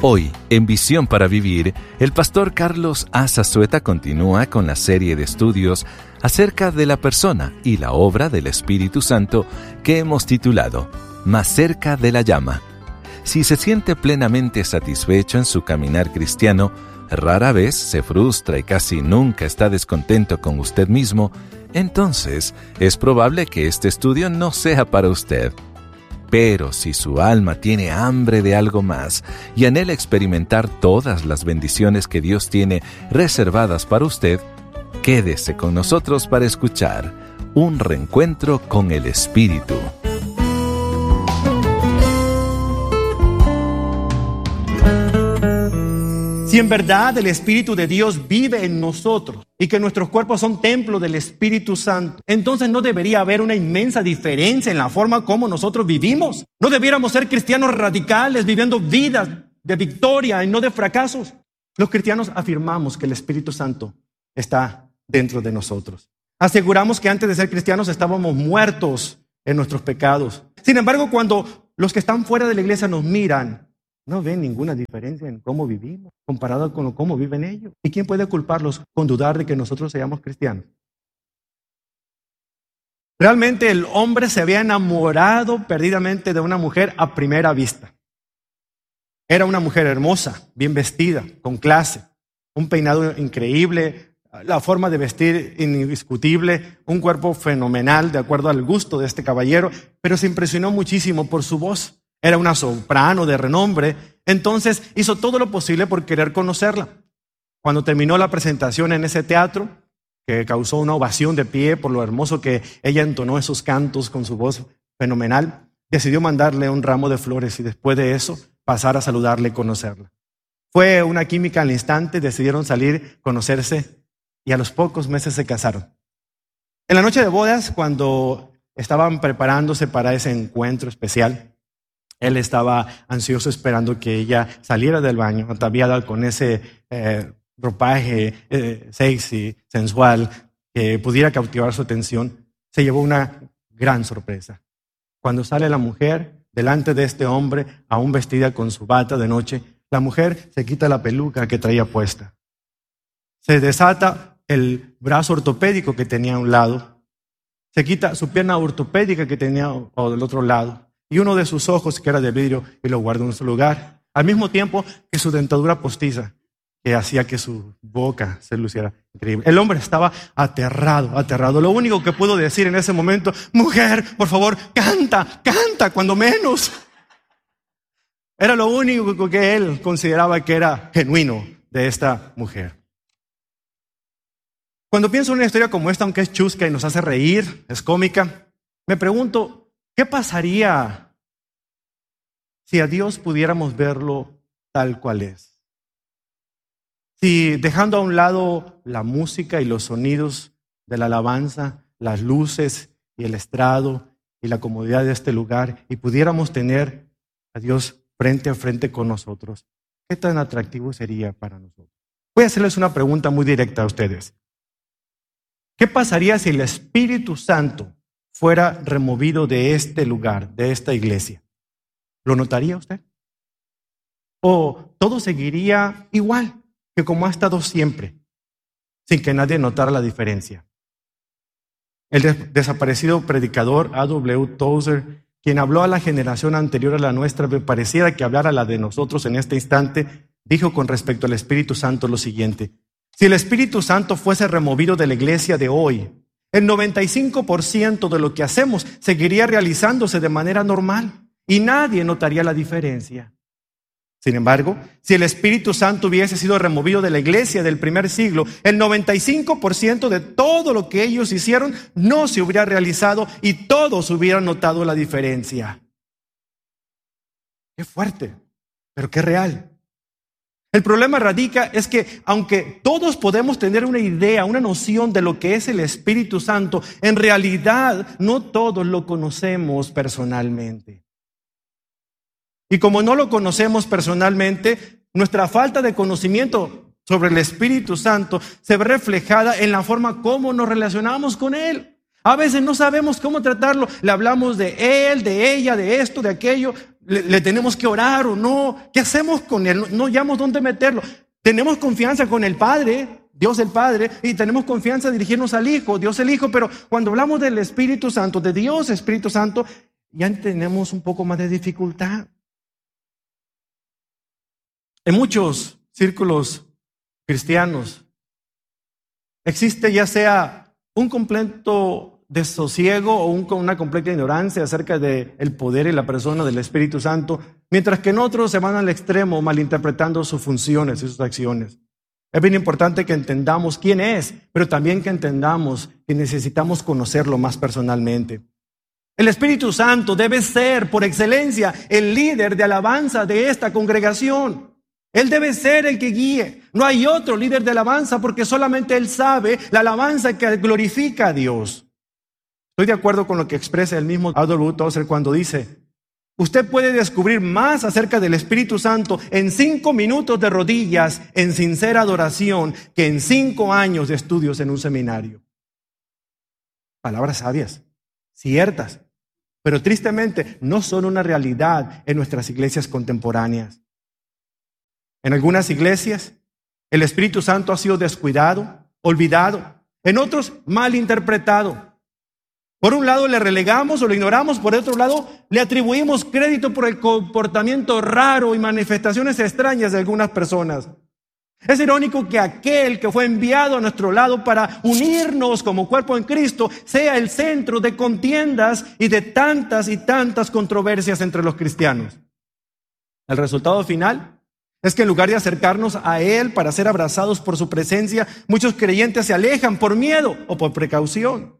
Hoy, en Visión para Vivir, el pastor Carlos A. Zazueta continúa con la serie de estudios acerca de la persona y la obra del Espíritu Santo que hemos titulado Más cerca de la llama. Si se siente plenamente satisfecho en su caminar cristiano, rara vez se frustra y casi nunca está descontento con usted mismo, entonces es probable que este estudio no sea para usted. Pero si su alma tiene hambre de algo más y anhela experimentar todas las bendiciones que Dios tiene reservadas para usted, quédese con nosotros para escuchar un reencuentro con el Espíritu. Si en verdad el Espíritu de Dios vive en nosotros y que nuestros cuerpos son templo del Espíritu Santo, entonces no debería haber una inmensa diferencia en la forma como nosotros vivimos. No debiéramos ser cristianos radicales viviendo vidas de victoria y no de fracasos. Los cristianos afirmamos que el Espíritu Santo está dentro de nosotros. Aseguramos que antes de ser cristianos estábamos muertos en nuestros pecados. Sin embargo, cuando los que están fuera de la iglesia nos miran, no ven ninguna diferencia en cómo vivimos comparado con cómo viven ellos. ¿Y quién puede culparlos con dudar de que nosotros seamos cristianos? Realmente el hombre se había enamorado perdidamente de una mujer a primera vista. Era una mujer hermosa, bien vestida, con clase, un peinado increíble, la forma de vestir indiscutible, un cuerpo fenomenal de acuerdo al gusto de este caballero, pero se impresionó muchísimo por su voz. Era una soprano de renombre, entonces hizo todo lo posible por querer conocerla. Cuando terminó la presentación en ese teatro, que causó una ovación de pie por lo hermoso que ella entonó esos cantos con su voz fenomenal, decidió mandarle un ramo de flores y después de eso pasar a saludarle y conocerla. Fue una química al instante, decidieron salir, conocerse y a los pocos meses se casaron. En la noche de bodas, cuando estaban preparándose para ese encuentro especial, él estaba ansioso esperando que ella saliera del baño, ataviada con ese ropaje sexy, sensual, que pudiera cautivar su atención. Se llevó una gran sorpresa. Cuando sale la mujer delante de este hombre, aún vestida con su bata de noche, la mujer se quita la peluca que traía puesta. Se desata el brazo ortopédico que tenía a un lado. Se quita su pierna ortopédica que tenía del otro lado. Y uno de sus ojos que era de vidrio y lo guardó en su lugar, al mismo tiempo que su dentadura postiza, que hacía que su boca se luciera increíble. El hombre estaba aterrado. Lo único que pudo decir en ese momento, mujer, por favor, canta, cuando menos. Era lo único que él consideraba que era genuino de esta mujer. Cuando pienso en una historia como esta, aunque es chusca y nos hace reír, es cómica, me pregunto, ¿qué pasaría si a Dios pudiéramos verlo tal cual es? Si dejando a un lado la música y los sonidos de la alabanza, las luces y el estrado y la comodidad de este lugar y pudiéramos tener a Dios frente a frente con nosotros, ¿qué tan atractivo sería para nosotros? Voy a hacerles una pregunta muy directa a ustedes. ¿Qué pasaría si el Espíritu Santo fuera removido de este lugar, de esta iglesia? ¿Lo notaría usted? ¿O todo seguiría igual que como ha estado siempre, sin que nadie notara la diferencia? El desaparecido predicador A.W. Tozer, quien habló a la generación anterior a la nuestra, me pareciera que hablara la de nosotros en este instante, dijo con respecto al Espíritu Santo lo siguiente: si el Espíritu Santo fuese removido de la iglesia de hoy, el 95% de lo que hacemos seguiría realizándose de manera normal y nadie notaría la diferencia. Sin embargo, si el Espíritu Santo hubiese sido removido de la iglesia del primer siglo, el 95% de todo lo que ellos hicieron no se hubiera realizado y todos hubieran notado la diferencia. Qué fuerte, pero qué real. El problema radica es que aunque todos podemos tener una idea, una noción de lo que es el Espíritu Santo, en realidad no todos lo conocemos personalmente. Y como no lo conocemos personalmente, nuestra falta de conocimiento sobre el Espíritu Santo se ve reflejada en la forma como nos relacionamos con Él. A veces no sabemos cómo tratarlo. Le hablamos de él, de ella, de esto, de aquello. Le tenemos que orar o no. ¿Qué hacemos con él? No hallamos dónde meterlo. Tenemos confianza con el Padre, Dios el Padre, y tenemos confianza en dirigirnos al Hijo, Dios el Hijo. Pero cuando hablamos del Espíritu Santo, de Dios Espíritu Santo, ya tenemos un poco más de dificultad. En muchos círculos cristianos existe ya sea un completo desasosiego o una completa ignorancia acerca del poder y la persona del Espíritu Santo, mientras que en otros se van al extremo malinterpretando sus funciones y sus acciones. Es bien importante que entendamos quién es, pero también que entendamos que necesitamos conocerlo más personalmente. El Espíritu Santo debe ser, por excelencia, el líder de alabanza de esta congregación. Él debe ser el que guíe. No hay otro líder de alabanza porque solamente Él sabe la alabanza que glorifica a Dios. Estoy de acuerdo con lo que expresa el mismo A.W. Tozer cuando dice: usted puede descubrir más acerca del Espíritu Santo en 5 minutos de rodillas en sincera adoración que en 5 años de estudios en un seminario. Palabras sabias, ciertas, pero tristemente no son una realidad en nuestras iglesias contemporáneas. En algunas iglesias, el Espíritu Santo ha sido descuidado, olvidado. En otros, malinterpretado. Por un lado le relegamos o lo ignoramos, por otro lado le atribuimos crédito por el comportamiento raro y manifestaciones extrañas de algunas personas. Es irónico que aquel que fue enviado a nuestro lado para unirnos como cuerpo en Cristo sea el centro de contiendas y de tantas y tantas controversias entre los cristianos. El resultado final es que en lugar de acercarnos a Él para ser abrazados por su presencia, muchos creyentes se alejan por miedo o por precaución.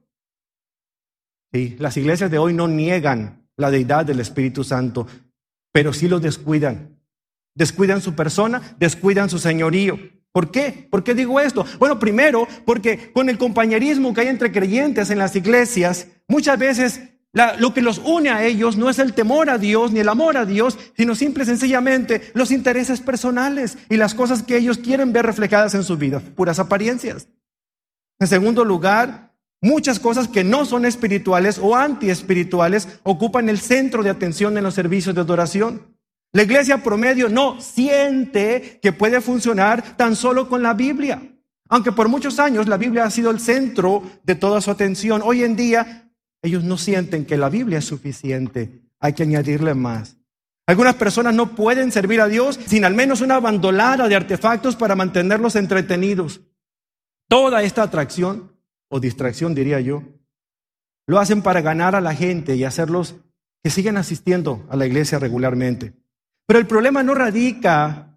Sí, las iglesias de hoy no niegan la deidad del Espíritu Santo, pero sí lo descuidan. Descuidan su persona, descuidan su señorío. ¿Por qué? ¿Por qué digo esto? Bueno, primero, porque con el compañerismo que hay entre creyentes en las iglesias, muchas veces lo que los une a ellos no es el temor a Dios ni el amor a Dios, sino simple y sencillamente los intereses personales y las cosas que ellos quieren ver reflejadas en su vida, puras apariencias. En segundo lugar, muchas cosas que no son espirituales o antiespirituales ocupan el centro de atención en los servicios de adoración. La iglesia promedio no siente que puede funcionar tan solo con la Biblia. Aunque por muchos años la Biblia ha sido el centro de toda su atención, hoy en día ellos no sienten que la Biblia es suficiente. Hay que añadirle más. Algunas personas no pueden servir a Dios sin al menos una bandolada de artefactos para mantenerlos entretenidos. Toda esta atracción o distracción, diría yo, lo hacen para ganar a la gente y hacerlos que sigan asistiendo a la iglesia regularmente. Pero el problema no radica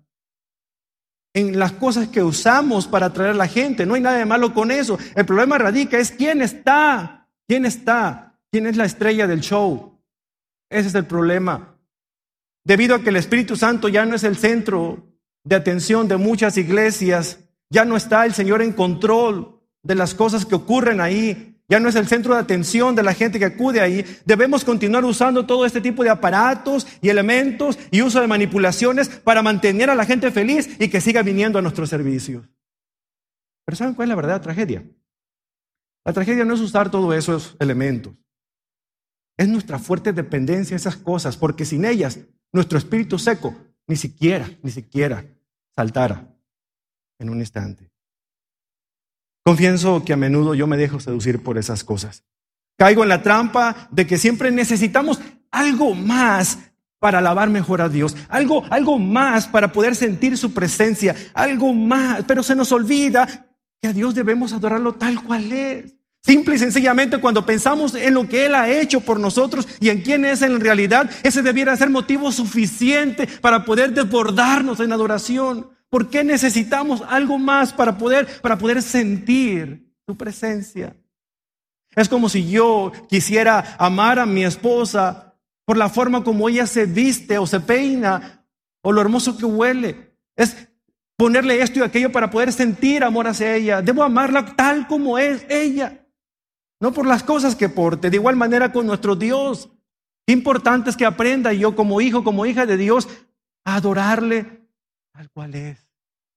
en las cosas que usamos para atraer a la gente. No hay nada de malo con eso. El problema radica es quién está. ¿Quién está? ¿Quién es la estrella del show? Ese es el problema. Debido a que el Espíritu Santo ya no es el centro de atención de muchas iglesias, ya no está el Señor en control de las cosas que ocurren ahí, ya no es el centro de atención de la gente que acude ahí, debemos continuar usando todo este tipo de aparatos y elementos y uso de manipulaciones para mantener a la gente feliz y que siga viniendo a nuestros servicios. Pero ¿saben cuál es la verdadera tragedia? La tragedia no es usar todos esos elementos. Es nuestra fuerte dependencia a esas cosas, porque sin ellas, nuestro espíritu seco ni siquiera saltara en un instante. Confieso que a menudo yo me dejo seducir por esas cosas. Caigo en la trampa de que siempre necesitamos algo más para alabar mejor a Dios, algo más para poder sentir su presencia, algo más, pero se nos olvida que a Dios debemos adorarlo tal cual es. Simple y sencillamente cuando pensamos en lo que Él ha hecho por nosotros y en quién es en realidad, ese debiera ser motivo suficiente para poder desbordarnos en adoración. ¿Por qué necesitamos algo más para poder sentir su presencia? Es como si yo quisiera amar a mi esposa por la forma como ella se viste o se peina o lo hermoso que huele. Es ponerle esto y aquello para poder sentir amor hacia ella. Debo amarla tal como es ella, no por las cosas que porte. De igual manera con nuestro Dios. Qué importante es que aprenda yo como hijo, como hija de Dios, a adorarle tal cual es.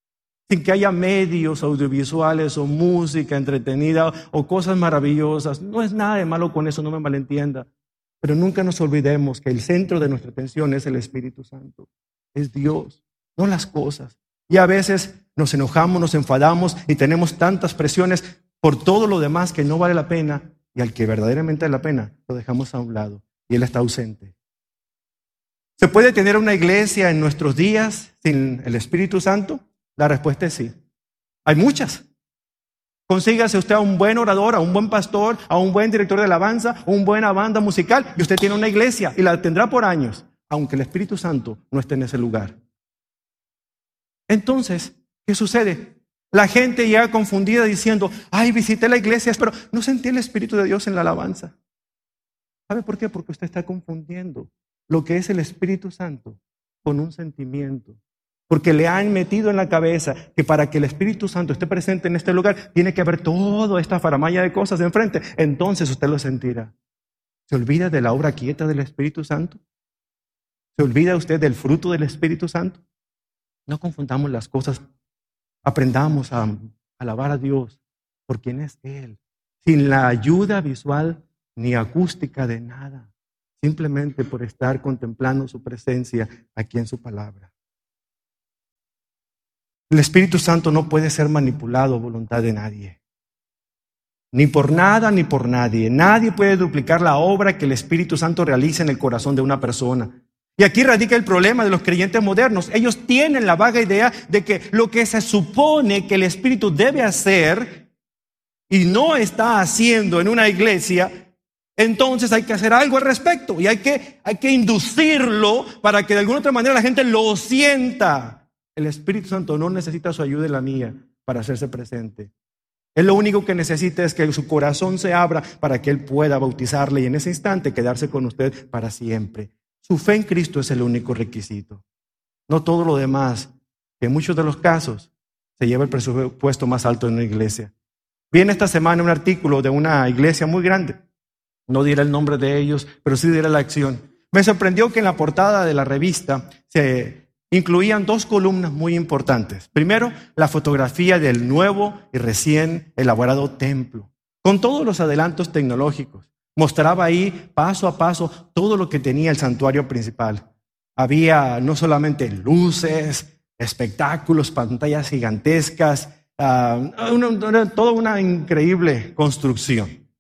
sin que haya medios audiovisuales o música entretenida o cosas maravillosas. No es nada de malo con eso, no me malentienda. Pero nunca nos olvidemos que el centro de nuestra atención es el Espíritu Santo. Es Dios, no las cosas. Y a veces nos enojamos, nos enfadamos y tenemos tantas presiones por todo lo demás que no vale la pena, y al que verdaderamente vale la pena lo dejamos a un lado y Él está ausente. ¿Se puede tener una iglesia en nuestros días sin el Espíritu Santo? La respuesta es sí. Hay muchas. Consígase usted a un buen orador, a un buen pastor, a un buen director de alabanza, una buena banda musical, y usted tiene una iglesia y la tendrá por años, aunque el Espíritu Santo no esté en ese lugar. Entonces, ¿qué sucede? La gente llega confundida diciendo, ay, visité la iglesia, pero no sentí el Espíritu de Dios en la alabanza. ¿Sabe por qué? Porque usted está confundiendo lo que es el Espíritu Santo con un sentimiento. Porque le han metido en la cabeza que para que el Espíritu Santo esté presente en este lugar, tiene que haber toda esta faramalla de cosas de enfrente. Entonces usted lo sentirá. ¿Se olvida de la obra quieta del Espíritu Santo? ¿Se olvida usted del fruto del Espíritu Santo? No confundamos las cosas. Aprendamos a alabar a Dios por quien es Él, sin la ayuda visual ni acústica de nada, simplemente por estar contemplando su presencia aquí en su palabra. El Espíritu Santo no puede ser manipulado a voluntad de nadie, ni por nada ni por nadie. Nadie puede duplicar la obra que el Espíritu Santo realiza en el corazón de una persona. Y aquí radica el problema de los creyentes modernos. Ellos tienen la vaga idea de que lo que se supone que el Espíritu debe hacer y no está haciendo en una iglesia, entonces hay que hacer algo al respecto y hay que inducirlo para que de alguna otra manera la gente lo sienta. El Espíritu Santo no necesita su ayuda y la mía para hacerse presente. Él lo único que necesita es que su corazón se abra para que Él pueda bautizarle y en ese instante quedarse con usted para siempre. Su fe en Cristo es el único requisito. No todo lo demás, que en muchos de los casos se lleva el presupuesto más alto en una iglesia. Vi en esta semana un artículo de una iglesia muy grande. No diré el nombre de ellos, pero sí diré la acción. Me sorprendió que en la portada de la revista se incluían 2 columnas muy importantes. Primero, la fotografía del nuevo y recién elaborado templo, con todos los adelantos tecnológicos. Mostraba ahí paso a paso todo lo que tenía el santuario principal. Había no solamente luces, espectáculos, pantallas gigantescas, toda una increíble construcción.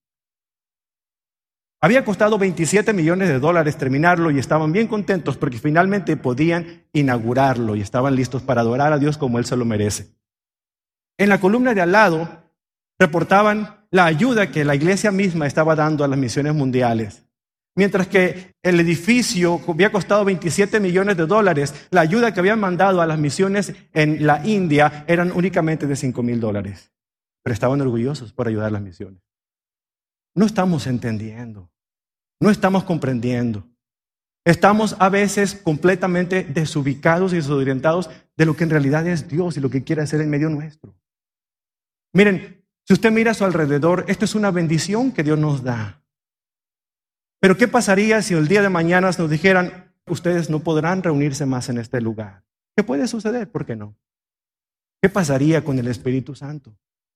Había costado $27 millones terminarlo y estaban bien contentos porque finalmente podían inaugurarlo y estaban listos para adorar a Dios como Él se lo merece. En la columna de al lado reportaban la ayuda que la iglesia misma estaba dando a las misiones mundiales. Mientras que el edificio había costado $27 millones, la ayuda que habían mandado a las misiones en la India eran únicamente de $5,000. Pero estaban orgullosos por ayudar a las misiones. No estamos entendiendo, no estamos comprendiendo. Estamos a veces completamente desubicados y desorientados de lo que en realidad es Dios y lo que quiere hacer en medio nuestro. Miren, si usted mira a su alrededor, esto es una bendición que Dios nos da. Pero ¿qué pasaría si el día de mañana nos dijeran, ustedes no podrán reunirse más en este lugar? ¿Qué puede suceder? ¿Por qué no? ¿Qué pasaría con el Espíritu Santo?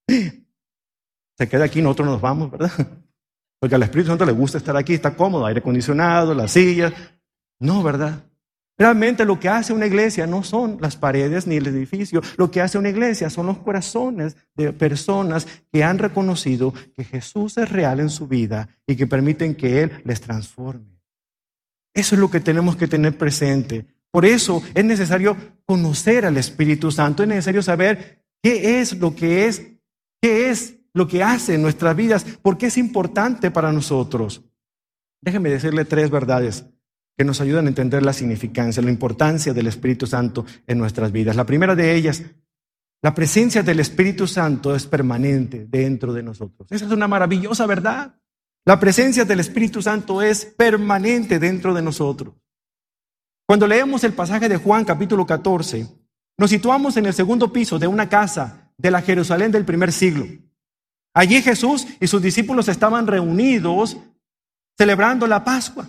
Se queda aquí, nosotros nos vamos, ¿verdad? Porque al Espíritu Santo le gusta estar aquí, está cómodo, aire acondicionado, las sillas. No, ¿verdad? Realmente lo que hace una iglesia no son las paredes ni el edificio. Lo que hace una iglesia son los corazones de personas que han reconocido que Jesús es real en su vida y que permiten que Él les transforme. Eso es lo que tenemos que tener presente. Por eso es necesario conocer al Espíritu Santo. Es necesario saber qué es lo que hace en nuestras vidas, por qué es importante para nosotros. Déjeme decirle 3 verdades que nos ayudan a entender la significancia, la importancia del Espíritu Santo en nuestras vidas. La primera de ellas, la presencia del Espíritu Santo es permanente dentro de nosotros. Esa es una maravillosa verdad. La presencia del Espíritu Santo es permanente dentro de nosotros. Cuando leemos el pasaje de Juan capítulo 14, nos situamos en el 2º piso de una casa de la Jerusalén del primer siglo. Allí Jesús y sus discípulos estaban reunidos celebrando la Pascua.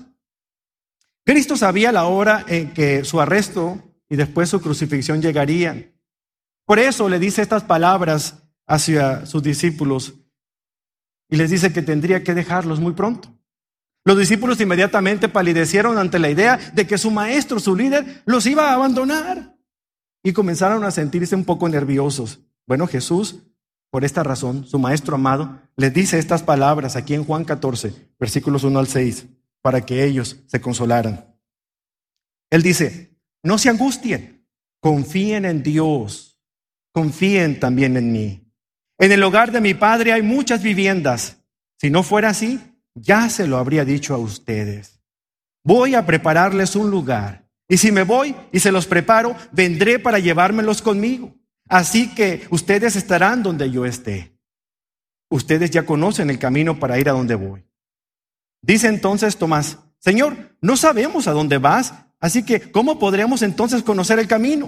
Cristo sabía la hora en que su arresto y después su crucifixión llegarían. Por eso le dice estas palabras hacia sus discípulos y les dice que tendría que dejarlos muy pronto. Los discípulos inmediatamente palidecieron ante la idea de que su maestro, su líder, los iba a abandonar y comenzaron a sentirse un poco nerviosos. Bueno, Jesús, por esta razón, su maestro amado, les dice estas palabras aquí en Juan 14, versículos 1 al 6, para que ellos se consolaran. Él dice: no se angustien, confíen en Dios, confíen también en mí. En el hogar de mi Padre hay muchas viviendas. Si no fuera así, ya se lo habría dicho a ustedes. Voy a prepararles un lugar. Y si me voy y se los preparo, vendré para llevármelos conmigo. Así que ustedes estarán donde yo esté. Ustedes ya conocen el camino para ir a donde voy. Dice entonces Tomás: Señor, no sabemos a dónde vas, así que ¿cómo podremos entonces conocer el camino?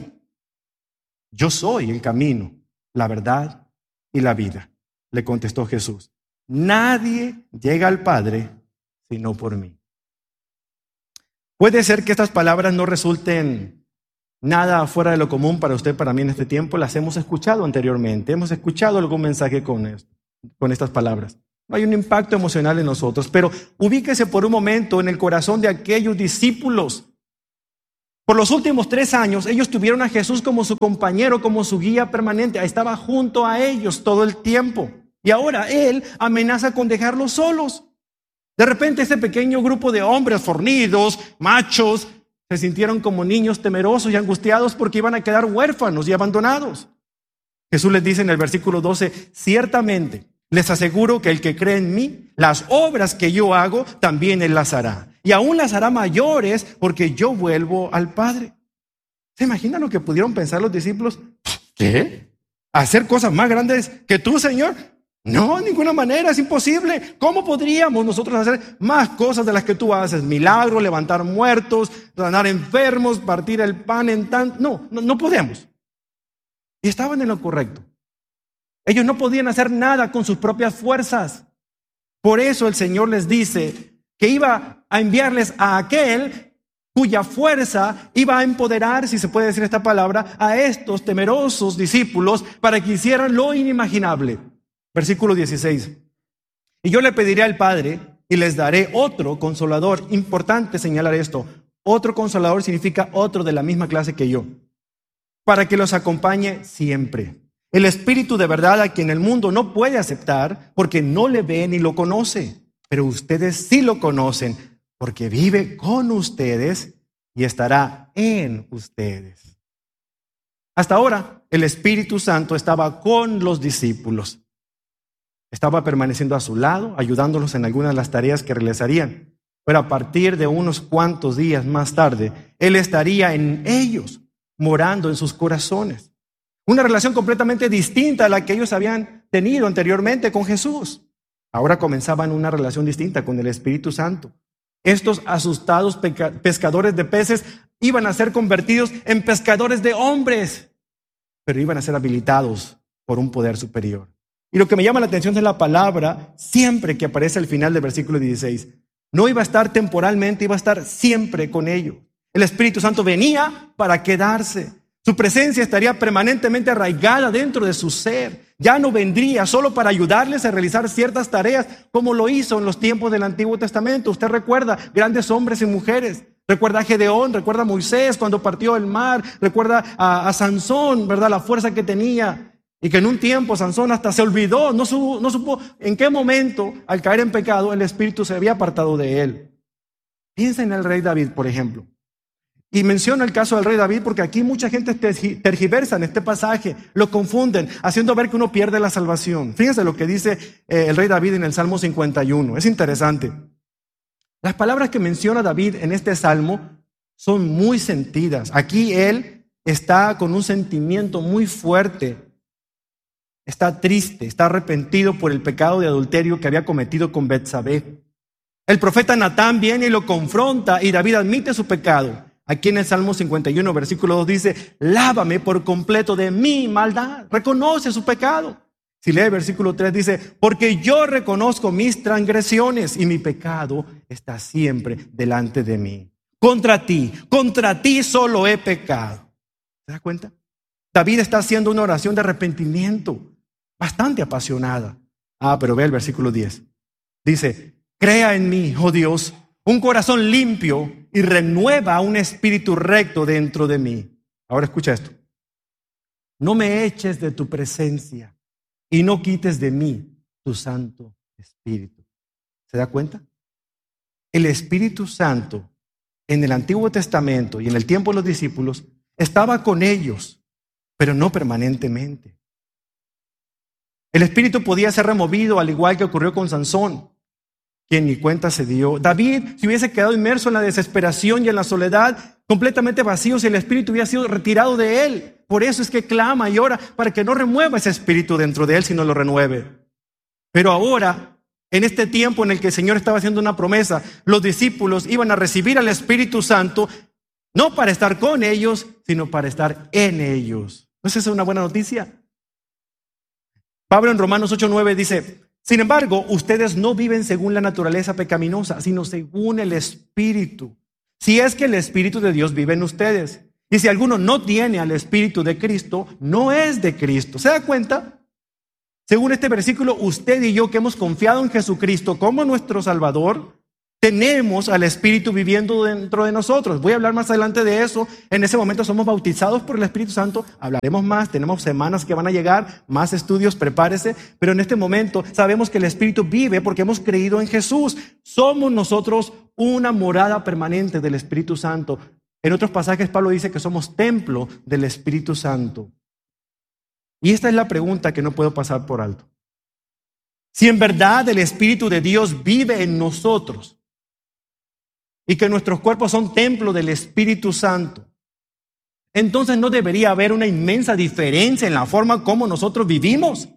Yo soy el camino, la verdad y la vida, le contestó Jesús. Nadie llega al Padre sino por mí. Puede ser que estas palabras no resulten nada fuera de lo común para usted, para mí en este tiempo. Las hemos escuchado anteriormente, hemos escuchado algún mensaje con estas palabras. No hay un impacto emocional en nosotros, pero ubíquese por un momento en el corazón de aquellos discípulos. Por los últimos 3 años, ellos tuvieron a Jesús como su compañero, como su guía permanente. Estaba junto a ellos todo el tiempo. Y ahora Él amenaza con dejarlos solos. De repente, ese pequeño grupo de hombres fornidos, machos, se sintieron como niños temerosos y angustiados porque iban a quedar huérfanos y abandonados. Jesús les dice en el versículo 12: ciertamente, les aseguro que el que cree en mí, las obras que yo hago, también Él las hará. Y aún las hará mayores porque yo vuelvo al Padre. ¿Se imaginan lo que pudieron pensar los discípulos? ¿Qué? ¿Hacer cosas más grandes que tú, Señor? No, de ninguna manera, es imposible. ¿Cómo podríamos nosotros hacer más cosas de las que tú haces? Milagros, levantar muertos, sanar enfermos, partir el pan en tanto. No podemos. Y estaban en lo correcto. Ellos no podían hacer nada con sus propias fuerzas. Por eso el Señor les dice que iba a enviarles a aquel cuya fuerza iba a empoderar, si se puede decir esta palabra, a estos temerosos discípulos para que hicieran lo inimaginable. Versículo 16. Y yo le pediré al Padre y les daré otro consolador. Importante señalar esto. Otro consolador significa otro de la misma clase que yo, para que los acompañe siempre. El Espíritu de verdad, a quien el mundo no puede aceptar porque no le ve ni lo conoce. Pero ustedes sí lo conocen porque vive con ustedes y estará en ustedes. Hasta ahora, el Espíritu Santo estaba con los discípulos. Estaba permaneciendo a su lado, ayudándolos en algunas de las tareas que realizarían. Pero a partir de unos cuantos días más tarde, Él estaría en ellos, morando en sus corazones. Una relación completamente distinta a la que ellos habían tenido anteriormente con Jesús. Ahora comenzaban una relación distinta con el Espíritu Santo. Estos asustados pescadores de peces iban a ser convertidos en pescadores de hombres, pero iban a ser habilitados por un poder superior. Y lo que me llama la atención es la palabra siempre que aparece al final del versículo 16. No iba a estar temporalmente, iba a estar siempre con ellos. El Espíritu Santo venía para quedarse. Su presencia estaría permanentemente arraigada dentro de su ser. Ya no vendría solo para ayudarles a realizar ciertas tareas como lo hizo en los tiempos del Antiguo Testamento. Usted recuerda grandes hombres y mujeres. Recuerda a Gedeón, recuerda a Moisés cuando partió el mar. Recuerda a Sansón, ¿verdad? La fuerza que tenía. Y que en un tiempo Sansón hasta se olvidó, no supo en qué momento, al caer en pecado, el Espíritu se había apartado de él. Piensa en el rey David, por ejemplo. Y menciono el caso del rey David porque aquí mucha gente tergiversa en este pasaje, lo confunden, haciendo ver que uno pierde la salvación. Fíjense lo que dice el rey David en el Salmo 51. Es interesante. Las palabras que menciona David en este salmo son muy sentidas. Aquí él está con un sentimiento muy fuerte. Está triste, está arrepentido por el pecado de adulterio que había cometido con Betsabé. El profeta Natán viene y lo confronta y David admite su pecado. Aquí en el Salmo 51, versículo 2 dice: lávame por completo de mi maldad. Reconoce su pecado. Si lee el versículo 3 dice: porque yo reconozco mis transgresiones y mi pecado está siempre delante de mí. Contra ti solo he pecado. ¿Se da cuenta? David está haciendo una oración de arrepentimiento, bastante apasionada. Pero ve el versículo 10. Dice, crea en mí, oh Dios, un corazón limpio y renueva un espíritu recto dentro de mí. Ahora escucha esto. No me eches de tu presencia y no quites de mí tu Santo Espíritu. ¿Se da cuenta? El Espíritu Santo en el Antiguo Testamento y en el tiempo de los discípulos estaba con ellos, pero no permanentemente. El Espíritu podía ser removido, al igual que ocurrió con Sansón, quien ni cuenta se dio. David se hubiese quedado inmerso en la desesperación y en la soledad, completamente vacío, si el Espíritu hubiera sido retirado de él. Por eso es que clama y ora para que no remueva ese Espíritu dentro de él, sino lo renueve. Pero ahora, en este tiempo en el que el Señor estaba haciendo una promesa, los discípulos iban a recibir al Espíritu Santo, no para estar con ellos, sino para estar en ellos. ¿No es esa una buena noticia? Pablo en Romanos 8:9 dice, sin embargo, ustedes no viven según la naturaleza pecaminosa, sino según el Espíritu. Si es que el Espíritu de Dios vive en ustedes. Y si alguno no tiene al Espíritu de Cristo, no es de Cristo. ¿Se da cuenta? Según este versículo, usted y yo que hemos confiado en Jesucristo como nuestro Salvador, tenemos al Espíritu viviendo dentro de nosotros. Voy a hablar más adelante de eso. En ese momento somos bautizados por el Espíritu Santo. Hablaremos más, tenemos semanas que van a llegar, más estudios, prepárese. Pero en este momento sabemos que el Espíritu vive porque hemos creído en Jesús. Somos nosotros una morada permanente del Espíritu Santo. En otros pasajes Pablo dice que somos templo del Espíritu Santo. Y esta es la pregunta que no puedo pasar por alto. Si en verdad el Espíritu de Dios vive en nosotros y que nuestros cuerpos son templo del Espíritu Santo, entonces no debería haber una inmensa diferencia en la forma como nosotros vivimos.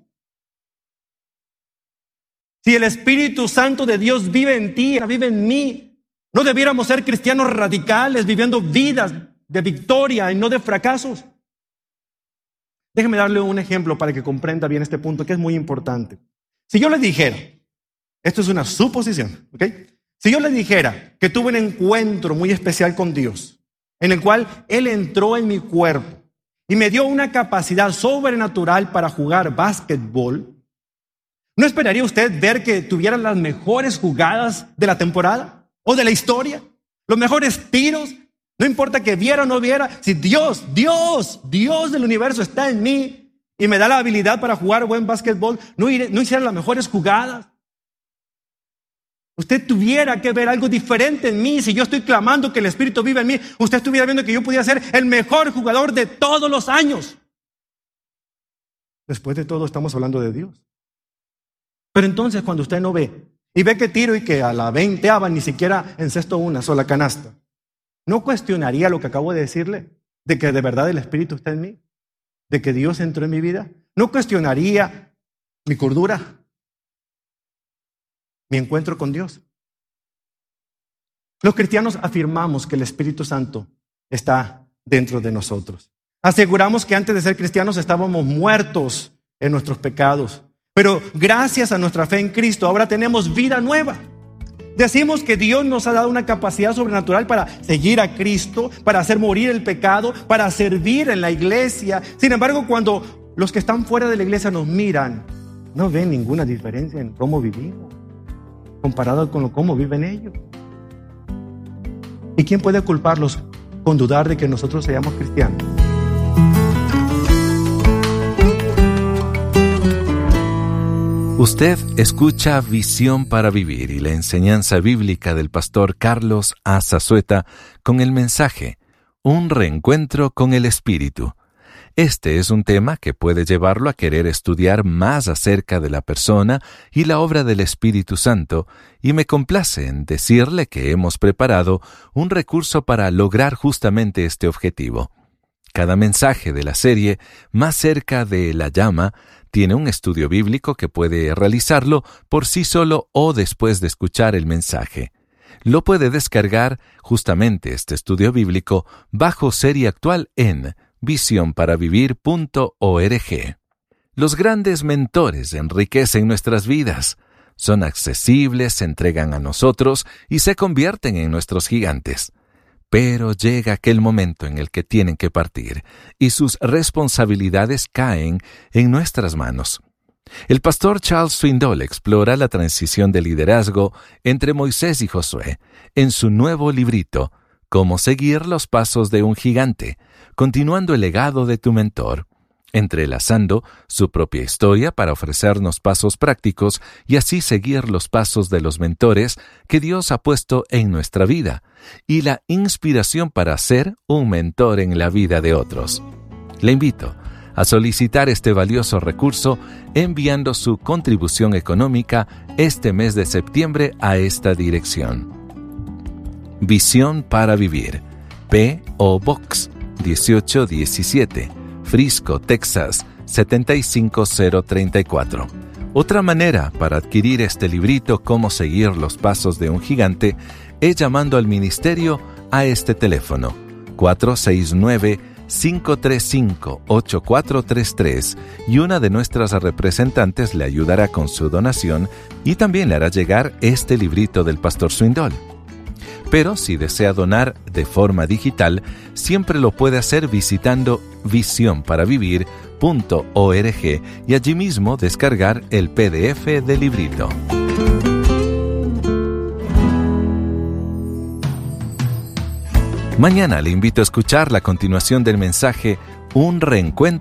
Si el Espíritu Santo de Dios vive en ti, vive en mí, no debiéramos ser cristianos radicales viviendo vidas de victoria y no de fracasos. Déjeme darle un ejemplo para que comprenda bien este punto que es muy importante. Si yo le dijera, esto es una suposición, ¿ok? Si yo le dijera que tuve un encuentro muy especial con Dios, en el cual Él entró en mi cuerpo y me dio una capacidad sobrenatural para jugar básquetbol, ¿no esperaría usted ver que tuviera las mejores jugadas de la temporada o de la historia? Los mejores tiros, no importa que viera o no viera, si Dios del universo está en mí y me da la habilidad para jugar buen básquetbol, no hiciera las mejores jugadas. Usted tuviera que ver algo diferente en mí. Si yo estoy clamando que el Espíritu vive en mí, usted estuviera viendo que yo podía ser el mejor jugador de todos los años. Después de todo, estamos hablando de Dios. Pero entonces, cuando usted no ve, y ve que tiro y que a la 20ª ni siquiera encesto una sola canasta, ¿no cuestionaría lo que acabo de decirle? De que de verdad el Espíritu está en mí, de que Dios entró en mi vida. ¿No cuestionaría mi cordura? Mi encuentro con Dios. Los cristianos afirmamos que el Espíritu Santo está dentro de nosotros. Aseguramos que antes de ser cristianos estábamos muertos en nuestros pecados, pero gracias a nuestra fe en Cristo ahora tenemos vida nueva. Decimos que Dios nos ha dado una capacidad sobrenatural para seguir a Cristo, para hacer morir el pecado, para servir en la iglesia. Sin embargo, cuando los que están fuera de la iglesia nos miran, no ven ninguna diferencia en cómo vivimos comparado con cómo viven ellos. ¿Y quién puede culparlos con dudar de que nosotros seamos cristianos? Usted escucha Visión para Vivir y la enseñanza bíblica del pastor Carlos A. Zazueta con el mensaje Un reencuentro con el Espíritu. Este es un tema que puede llevarlo a querer estudiar más acerca de la persona y la obra del Espíritu Santo, y me complace en decirle que hemos preparado un recurso para lograr justamente este objetivo. Cada mensaje de la serie Más cerca de la llama tiene un estudio bíblico que puede realizarlo por sí solo o después de escuchar el mensaje. Lo puede descargar justamente este estudio bíblico bajo serie actual en visionparavivir.org. Los grandes mentores enriquecen nuestras vidas. Son accesibles, se entregan a nosotros y se convierten en nuestros gigantes. Pero llega aquel momento en el que tienen que partir y sus responsabilidades caen en nuestras manos. El pastor Charles Swindoll explora la transición de liderazgo entre Moisés y Josué en su nuevo librito, Cómo seguir los pasos de un gigante, continuando el legado de tu mentor, entrelazando su propia historia para ofrecernos pasos prácticos y así seguir los pasos de los mentores que Dios ha puesto en nuestra vida y la inspiración para ser un mentor en la vida de otros. Le invito a solicitar este valioso recurso enviando su contribución económica este mes de septiembre a esta dirección. Visión para Vivir, P.O. Box 1817, Frisco, Texas 75034. Otra manera para adquirir este librito Cómo seguir los pasos de un gigante es llamando al ministerio a este teléfono 469-535-8433 y una de nuestras representantes le ayudará con su donación y también le hará llegar este librito del pastor Swindoll. Pero si desea donar de forma digital, siempre lo puede hacer visitando visionparavivir.org y allí mismo descargar el PDF del librito. Mañana le invito a escuchar la continuación del mensaje Un reencuentro